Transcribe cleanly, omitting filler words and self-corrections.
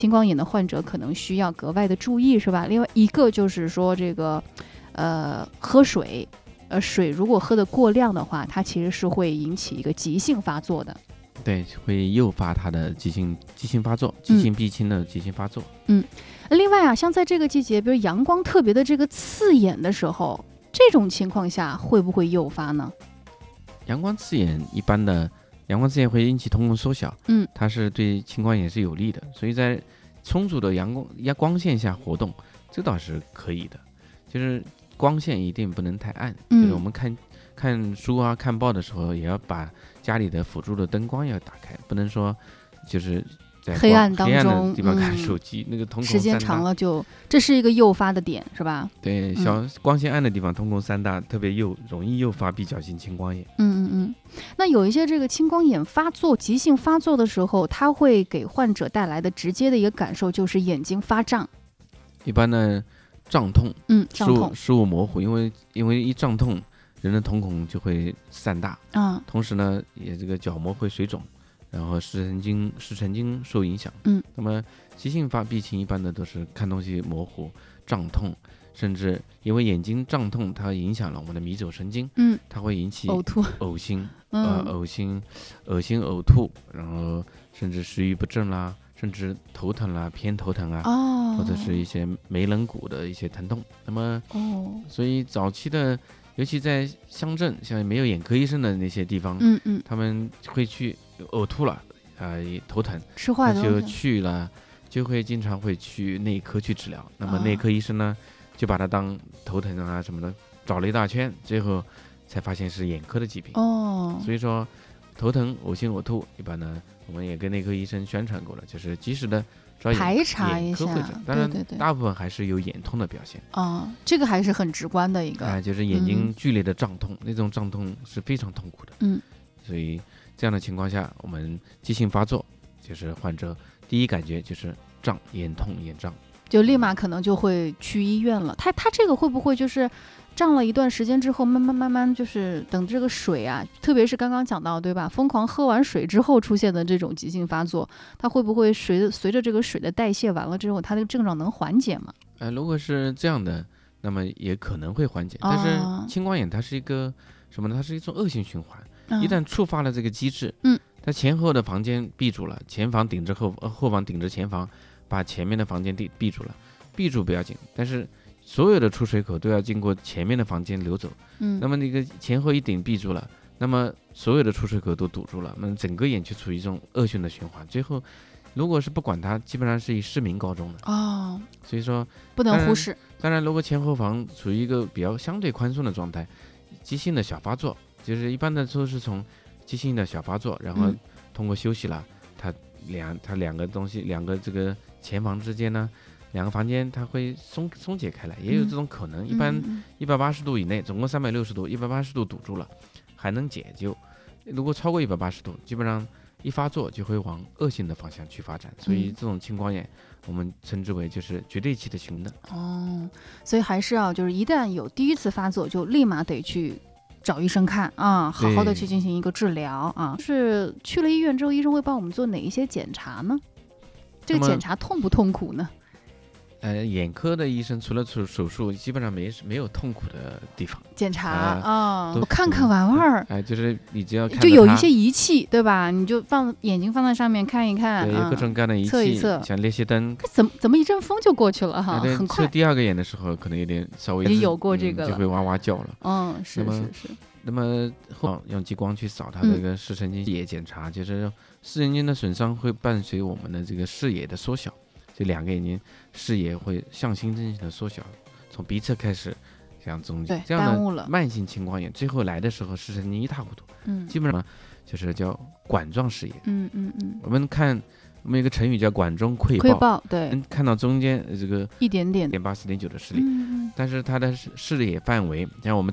青光眼的患者可能需要格外的注意，是吧？另外一个就是说这个喝水，水如果喝得过量的话，它其实是会引起一个急性发作的。 对，会诱发它的急性发作，急性闭经的急性发作。 另外啊，像在这个季节，比如阳光特别的这个刺眼的时候，这种情况下会不会诱发呢？ 阳光刺眼会引起瞳孔缩小，它是对青光眼是有利的，所以在充足的光线下活动，这倒是可以的。就是光线一定不能太暗，就是我们看书啊、看报的时候，也要把家里的辅助的灯光要打开，不能说就是在黑暗当中的地方看手机，那个瞳孔时间长了这是一个诱发的点，是吧？ 对，光线暗的地方，瞳孔散大，特别容易诱发闭角性青光眼。 那有一些这个青光眼急性发作的时候，它会给患者带来的直接的一个感受就是眼睛发胀。 一般呢，胀痛，视物模糊，因为一胀痛，人的瞳孔就会散大，同时呢，也这个角膜会水肿，然后视神经受影响。那么急性闭青一般的都是看东西模糊、胀痛，甚至因为眼睛胀痛，它影响了我们的迷走神经，它会引起呕吐、 恶心、呕吐，然后甚至食欲不振啦，甚至头疼啦、偏头疼啊，或者是一些眉棱骨的一些疼痛。那么，所以早期的，尤其在乡镇，像没有眼科医生的那些地方，他们会去呕吐了，头疼， 吃坏的就会经常会去内科去治疗。那么内科医生呢，就把它当头疼啊什么的找了一大圈，最后才发现是眼科的疾病。所以说头疼、恶心、呕吐，一般呢我们也跟内科医生宣传过了，就是及时的排查一下。 当然大部分还是有眼痛的表现。 这个还是很直观的一个。 就是眼睛剧烈的胀痛，那种胀痛是非常痛苦的。所以这样的情况下，我们急性发作，就是患者第一感觉就是胀，眼痛眼胀， 就立马可能就会去医院了。他这个会不会就是胀了一段时间之后，慢慢就是等这个水啊，特别是刚刚讲到对吧，疯狂喝完水之后出现的这种急性发作，它会不会随着这个水的代谢完了之后，它的症状能缓解吗？ 如果是这样的，那么也可能会缓解。但是青光眼它是一个什么呢？它是一种恶性循环。一旦触发了这个机制，它前后的房间闭住了，前房顶着后房顶着前房，把前面的房间闭住了，闭住不要紧，但是所有的出水口都要经过前面的房间流走。那么那个前后一顶闭住了，那么所有的出水口都堵住了，那么整个眼就处于一种恶性的循环，最后如果是不管它，基本上是以失明告终的。所以说不能忽视。 当然如果前后房处于一个比较相对宽松的状态，急性的小发作，就是一般的都是从急性的小发作，然后通过休息了，它两个东西，两个这个前房之间呢，两个房间它会松解开来，也有这种可能。一般180度以内，总共360度，180度堵住了还能解救，如果超过180度，基本上一发作就会往恶性的方向去发展。所以这种青光眼我们称之为就是绝对期的型的。 所以还是要就是一旦有第一次发作，就立马得去找医生看好好的去进行一个治疗是去了医院之后，医生会帮我们做哪一些检查呢？这个检查痛不痛苦呢？ 眼科的医生除了手术，基本上没有痛苦的地方。 检查我看看玩玩就是你只要看就有一些仪器对吧？你就眼睛放在上面看一看， 对，有各种各样的仪器， 测一测， 像裂隙灯， 怎么一阵风就过去了很快。 测第二个眼的时候，可能有点稍微有过这个就会哇哇叫了。 是。 那么用激光去扫它的一个视神经也检查，就是视神经的损伤会伴随我们的这个视野的缩小。这两个眼睛视野会向心真性的缩小，从鼻侧开始向中间，这样的慢性青光眼最后来的时候视神经一塌糊涂，基本上就是叫管状视野。我们有一个成语叫管中窥豹， 对， 看到中间这个一点点 1.8、4.9的视力，但是它的视野范围像我们